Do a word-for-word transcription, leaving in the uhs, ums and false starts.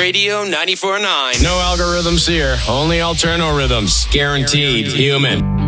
Radio ninety-four point nine. No algorithms here, only alterno rhythms. Guaranteed human.